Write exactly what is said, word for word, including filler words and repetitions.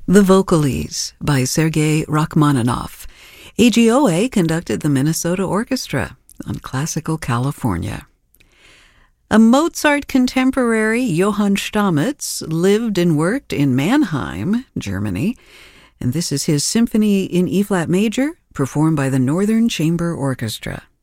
The Vocalese by Sergei Rachmaninoff. A G O A conducted the Minnesota Orchestra on Classical California. A Mozart contemporary, Johann Stamitz, lived and worked in Mannheim, Germany, and this is his Symphony in E-flat major, performed by the Northern Chamber Orchestra.